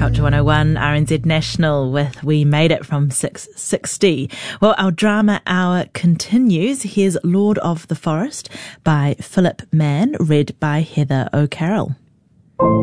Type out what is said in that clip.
Culture 101, RNZ National with We Made It from 660. Well, our drama hour continues. Here's Lord of the Forest by Philip Mann, read by Heather O'Carroll.